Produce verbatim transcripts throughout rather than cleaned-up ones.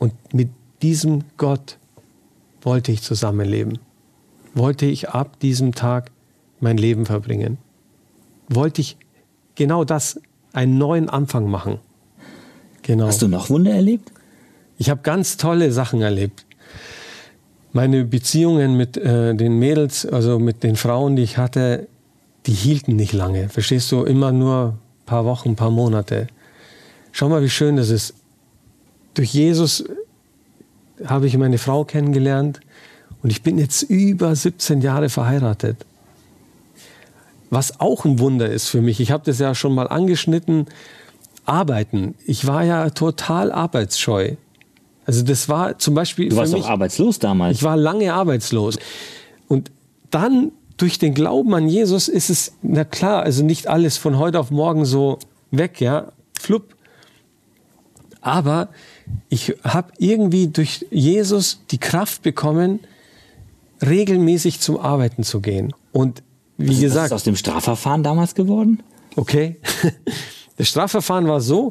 Und mit diesem Gott wollte ich zusammenleben. Wollte ich ab diesem Tag mein Leben verbringen. Wollte ich genau das, einen neuen Anfang machen. Genau. Hast du noch Wunder erlebt? Ich habe ganz tolle Sachen erlebt. Meine Beziehungen mit äh, den Mädels, also mit den Frauen, die ich hatte, die hielten nicht lange. Verstehst du? Immer nur ein paar Wochen, ein paar Monate. Schau mal, wie schön das ist. Durch Jesus habe ich meine Frau kennengelernt und ich bin jetzt über siebzehn Jahre verheiratet. Was auch ein Wunder ist für mich, ich habe das ja schon mal angeschnitten, Arbeiten. Ich war ja total arbeitsscheu. Also das war zum Beispiel Du warst für mich, doch arbeitslos damals. Ich war lange arbeitslos. Und dann durch den Glauben an Jesus ist es, na klar, also nicht alles von heute auf morgen so weg, ja, flupp. Aber ich habe irgendwie durch Jesus die Kraft bekommen, regelmäßig zum Arbeiten zu gehen. Und wie was, gesagt... Was ist aus dem Strafverfahren damals geworden? Okay. Das Strafverfahren war so,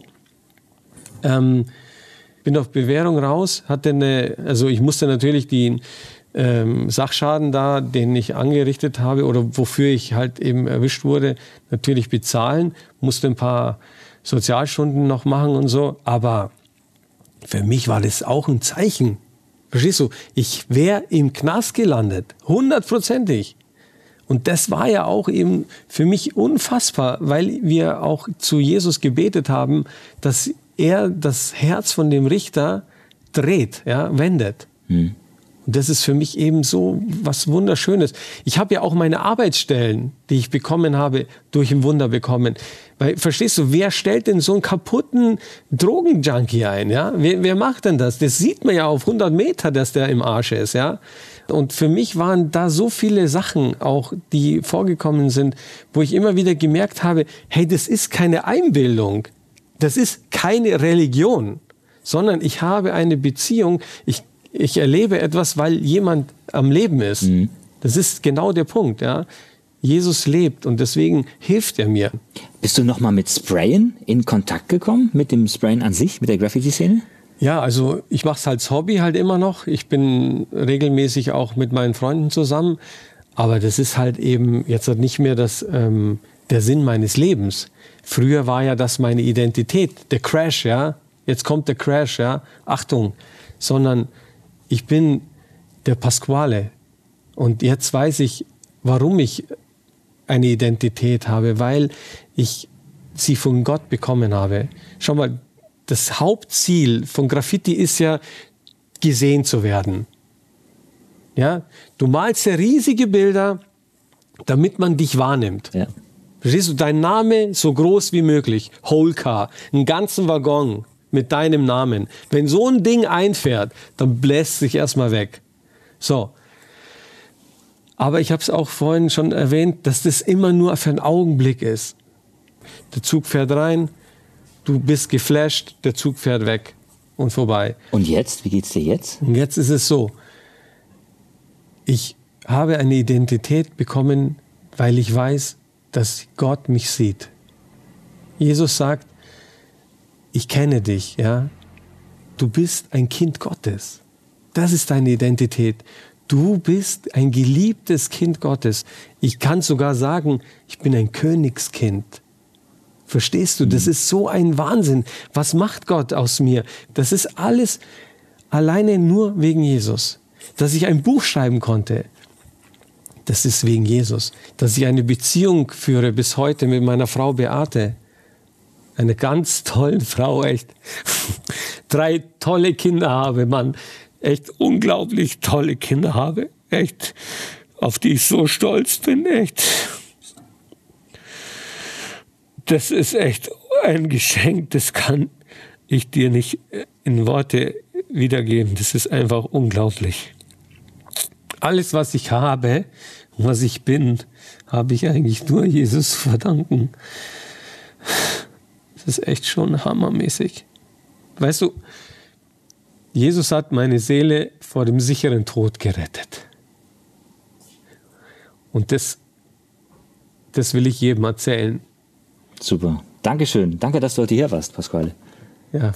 ähm, bin auf Bewährung raus, hatte eine, also ich musste natürlich den ähm, Sachschaden da, den ich angerichtet habe oder wofür ich halt eben erwischt wurde, natürlich bezahlen, musste ein paar Sozialstunden noch machen und so, aber für mich war das auch ein Zeichen. Verstehst du? Ich wäre im Knast gelandet, hundertprozentig. Und das war ja auch eben für mich unfassbar, weil wir auch zu Jesus gebetet haben, dass er das Herz von dem Richter dreht, ja, wendet. Hm. Und das ist für mich eben so was Wunderschönes. Ich habe ja auch meine Arbeitsstellen, die ich bekommen habe, durch ein Wunder bekommen. Weil, verstehst du, wer stellt denn so einen kaputten Drogenjunkie ein? Ja? Wer, wer macht denn das? Das sieht man ja auf hundert Meter, dass der im Arsch ist. Ja? Und für mich waren da so viele Sachen auch, die vorgekommen sind, wo ich immer wieder gemerkt habe, hey, das ist keine Einbildung, das ist keine Religion, sondern ich habe eine Beziehung, ich, ich erlebe etwas, weil jemand am Leben ist. Mhm. Das ist genau der Punkt. Ja? Jesus lebt und deswegen hilft er mir. Bist du nochmal mit Sprayen in Kontakt gekommen, mit dem Sprayen an sich, mit der Graffiti-Szene? Ja, also ich mache es als Hobby halt immer noch. Ich bin regelmäßig auch mit meinen Freunden zusammen. Aber das ist halt eben jetzt nicht mehr das, ähm, der Sinn meines Lebens. Früher war ja das meine Identität, der Crash, ja. Jetzt kommt der Crash, ja. Achtung. Sondern ich bin der Pasquale. Und jetzt weiß ich, warum ich eine Identität habe, weil ich sie von Gott bekommen habe. Schau mal, das Hauptziel von Graffiti ist ja, gesehen zu werden. Ja? Du malst ja riesige Bilder, damit man dich wahrnimmt. Ja. Verstehst du? Dein Name so groß wie möglich. Whole Car. Einen ganzen Waggon mit deinem Namen. Wenn so ein Ding einfährt, dann bläst sich erstmal weg. So. Aber ich habe es auch vorhin schon erwähnt, dass das immer nur für einen Augenblick ist. Der Zug fährt rein, du bist geflasht, der Zug fährt weg und vorbei. Und jetzt? Wie geht's dir jetzt? Und jetzt ist es so, ich habe eine Identität bekommen, weil ich weiß, dass Gott mich sieht. Jesus sagt, ich kenne dich, ja. Du bist ein Kind Gottes. Das ist deine Identität. Du bist ein geliebtes Kind Gottes. Ich kann sogar sagen, ich bin ein Königskind. Verstehst du? Das ist so ein Wahnsinn. Was macht Gott aus mir? Das ist alles alleine nur wegen Jesus. Dass ich ein Buch schreiben konnte, das ist wegen Jesus. Dass ich eine Beziehung führe bis heute mit meiner Frau Beate. Eine ganz tolle Frau, echt. Drei tolle Kinder habe, Mann. Echt unglaublich tolle Kinder habe. Echt, auf die ich so stolz bin, echt. Das ist echt ein Geschenk, das kann ich dir nicht in Worte wiedergeben. Das ist einfach unglaublich. Alles, was ich habe, was ich bin, habe ich eigentlich nur Jesus zu verdanken. Das ist echt schon hammermäßig. Weißt du, Jesus hat meine Seele vor dem sicheren Tod gerettet. Und das, das will ich jedem erzählen. Super. Dankeschön. Danke, dass du heute hier warst, Pasquale. Ja,